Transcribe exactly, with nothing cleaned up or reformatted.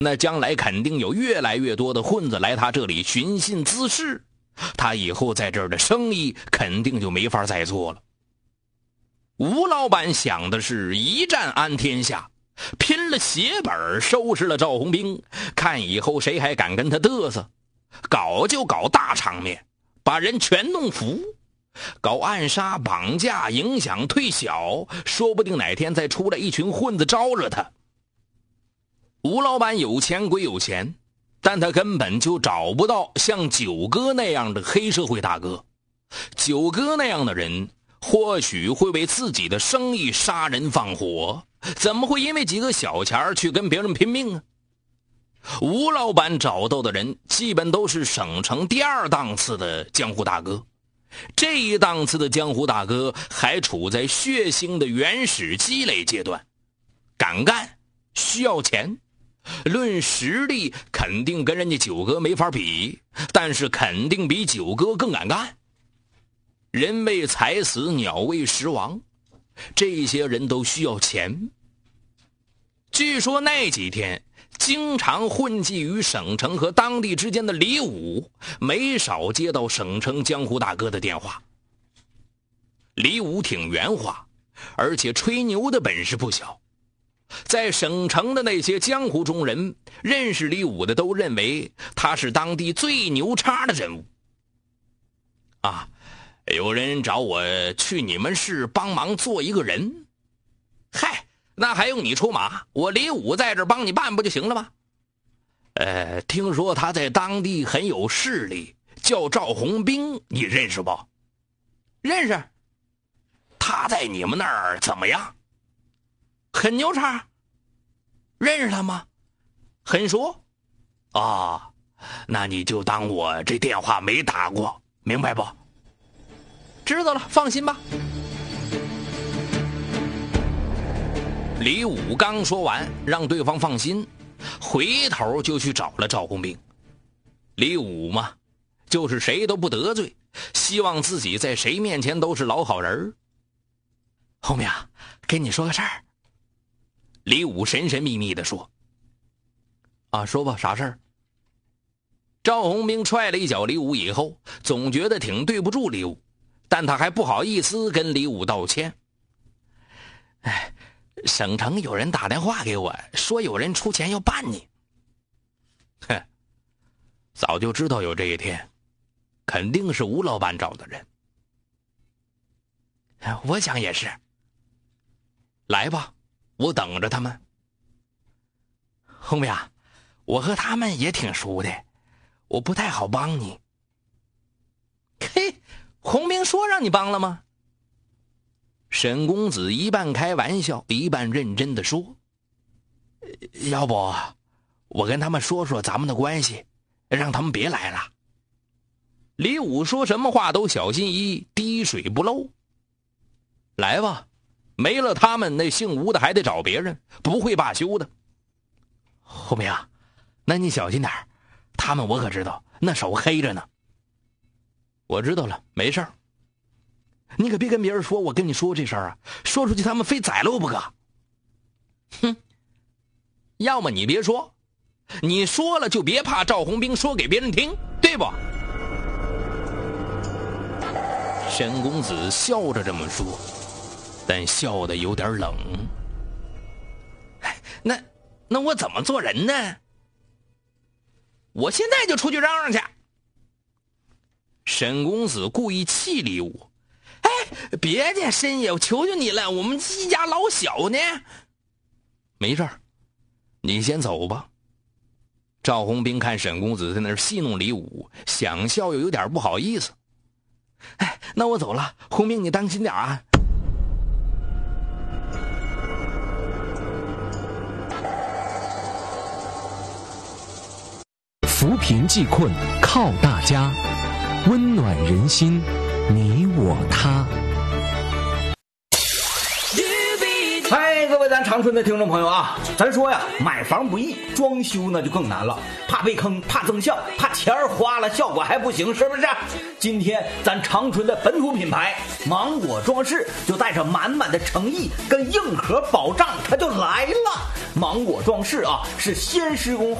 那将来肯定有越来越多的混子来他这里寻衅滋事，他以后在这儿的生意肯定就没法再做了。吴老板想的是一战安天下，拼了血本收拾了赵红兵，看以后谁还敢跟他嘚瑟。搞就搞大场面，把人全弄服，搞暗杀绑架影响退小，说不定哪天再出来一群混子招惹他。吴老板有钱归有钱，但他根本就找不到像九哥那样的黑社会大哥。九哥那样的人或许会为自己的生意杀人放火，怎么会因为几个小钱去跟别人拼命啊？吴老板找到的人基本都是省城第二档次的江湖大哥，这一档次的江湖大哥还处在血腥的原始积累阶段，敢干需要钱，论实力肯定跟人家九哥没法比，但是肯定比九哥更敢干。人为财死，鸟为食亡，这些人都需要钱。据说那几天经常混迹于省城和当地之间的李武没少接到省城江湖大哥的电话。李武挺圆滑，而且吹牛的本事不小，在省城的那些江湖中人认识李武的都认为他是当地最牛叉的人物。啊，有人找我去你们市帮忙做一个人，嗨，那还用你出马？我李武在这帮你办不就行了吗？呃，听说他在当地很有势力，叫赵红兵，你认识不？认识。他在你们那儿怎么样？很牛叉。认识他吗？很熟。哦，那你就当我这电话没打过，明白不？知道了，放心吧。李武刚说完让对方放心，回头就去找了赵红兵。李武嘛，就是谁都不得罪，希望自己在谁面前都是老好人。红兵，跟你说个事儿。李武神神秘秘地说。啊，说吧，啥事儿？赵红兵踹了一脚李武以后，总觉得挺对不住李武，但他还不好意思跟李武道歉。哎，省城有人打电话给我，说有人出钱要办你。哼，早就知道有这一天，肯定是吴老板找的人。我想也是。来吧，我等着他们。红兵，我和他们也挺熟的，我不太好帮你。嘿，红兵说让你帮了吗？沈公子一半开玩笑一半认真地说，要不我跟他们说说咱们的关系，让他们别来了。李武说什么话都小心翼翼，滴水不漏。来吧，没了他们，那姓吴的还得找别人，不会罢休的。红兵，那你小心点，他们我可知道那手黑着呢。我知道了，没事儿。你可别跟别人说我跟你说这事儿啊，说出去他们非宰了我不可。哼，要么你别说，你说了就别怕赵红兵说给别人听，对不？沈公子笑着这么说，但笑得有点冷。那那我怎么做人呢？我现在就出去嚷嚷去。沈公子故意气李武，哎，别介，申爷，我求求你了，我们一家老小呢。没事儿，你先走吧。赵红兵看沈公子在那儿戏弄李武，想笑又有点不好意思。哎，那我走了，红兵你当心点啊。 扶贫济困靠大家，温暖人心，你我他。 嗨，各位咱长春的听众朋友啊，咱说呀，买房不易，装修那就更难了，怕被坑，怕增效，怕钱儿花了效果还不行，是不是？今天咱长春的本土品牌芒果装饰就带着满满的诚意跟硬核保障，它就来了。芒果装饰啊，是先施工